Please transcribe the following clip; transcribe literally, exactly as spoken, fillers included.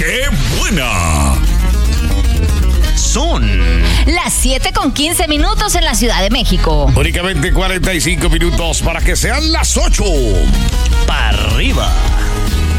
¡Qué buena! Son las siete con quince minutos en la Ciudad de México. Únicamente cuarenta y cinco minutos para que sean las ocho. Para arriba.